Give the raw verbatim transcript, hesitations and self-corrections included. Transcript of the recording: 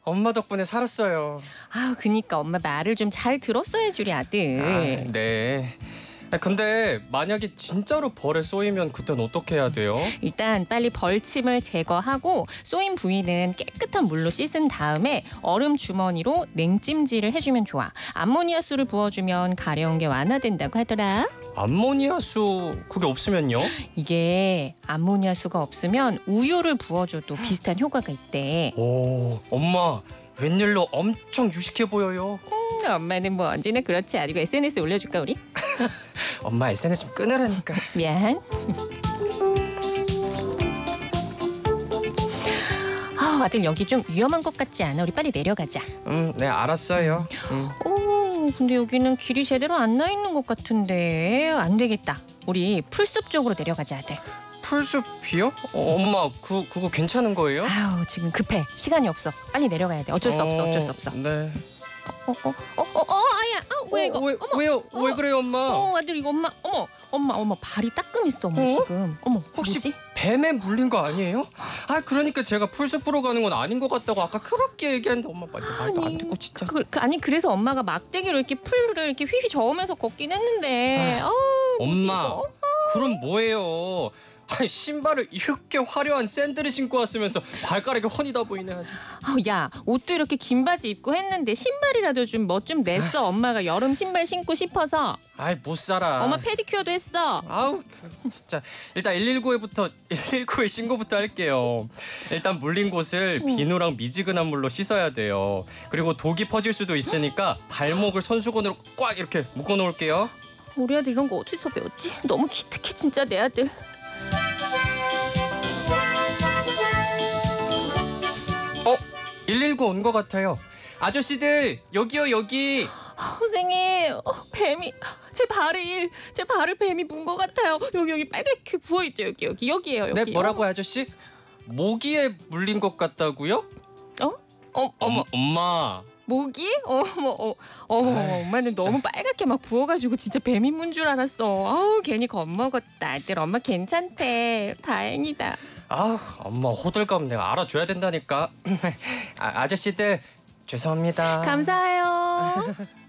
엄마 덕분에 살았어요. 아, 그니까 엄마 말을 좀 잘 들었어야지 우리 아들. 아, 네. 아, 근데 만약에 진짜로 벌에 쏘이면 그땐 어떻게 해야 돼요? 일단 빨리 벌침을 제거하고 쏘인 부위는 깨끗한 물로 씻은 다음에 얼음 주머니로 냉찜질을 해주면 좋아. 암모니아수를 부어주면 가려운 게 완화된다고 하더라. 암모니아수 그게 없으면요? 이게 암모니아수가 없으면 우유를 부어줘도 비슷한 효과가 있대. 오, 엄마 웬일로 엄청 유식해 보여요. 음, 엄마는 뭐 언제나 그렇지 않고 에스엔에스에 올려줄까 우리? 엄마 에스엔에스 좀 끊으라니까. 미안. 아, 아들 여기 좀 위험한 것 같지 않아? 우리 빨리 내려가자. 음, 네 알았어요. 음. 오, 근데 여기는 길이 제대로 안 나 있는 것 같은데 안 되겠다. 우리 풀숲 쪽으로 내려가자, 아들. 풀숲이요? 어, 엄마 그 그거 괜찮은 거예요? 아우, 지금 급해. 시간이 없어. 빨리 내려가야 돼. 어쩔 수 없어. 어쩔 수 없어. 네. 어, 어, 어, 어, 어, 아야. 아, 왜 이거? 어, 왜, 어머. 왜요? 어, 왜 그래요, 엄마? 어, 아들 이거 엄마. 어머, 엄마, 엄마 발이 따끔 있어, 엄마 어? 지금. 어머, 혹시 뭐지? 뱀에 물린 거 아니에요? 아, 그러니까 제가 풀숲으로 가는 건 아닌 것 같다고 아까 그렇게 얘기했는데 엄마 말도 말도 안 듣고 진짜. 그, 그, 아니 그래서 엄마가 막대기로 이렇게 풀을 이렇게 휘휘 저으면서 걷긴 했는데. 아, 아우, 뭐지, 엄마, 이거? 그럼 뭐예요? 아니, 신발을 이렇게 화려한 샌들을 신고 왔으면서 발가락이 훤히 다 보이네 아주. 아우, 야, 옷도 이렇게 긴 바지 입고 했는데 신발이라도 좀 뭐 좀 냈어. 엄마가 여름 신발 신고 싶어서. 아이, 못 살아. 엄마 페디큐어도 했어. 아우, 그, 진짜. 일단 일일구에부터 일일구에 신고부터 할게요. 일단 물린 곳을 비누랑 미지근한 물로 씻어야 돼요. 그리고 독이 퍼질 수도 있으니까 발목을 손수건으로 꽉 이렇게 묶어 놓을게요. 우리 아들 이런 거 어디서 배웠지? 너무 기특해 진짜 내 아들. 어? 일일구 온 것 같아요. 아저씨들 여기요 여기. 선생님, 어, 뱀이 제 발을 제 발을 뱀이 문 것 같아요. 여기 여기 빨갛게 부어 있죠. 여기 여기 여기에요. 여기. 네, 뭐라고요 아저씨? 모기에 물린 것 같다고요? 어? 어, 어머, 엄마. 모기? 어머, 어, 어머, 아이, 엄마는 진짜. 너무 빨갛게 막 부어가지고 진짜 뱀이 문 줄 알았어. 아우, 괜히 겁먹었다. 아들, 엄마 괜찮대. 다행이다. 아, 엄마 호들갑 내가 알아줘야 된다니까. 아, 아저씨들 죄송합니다. 감사해요.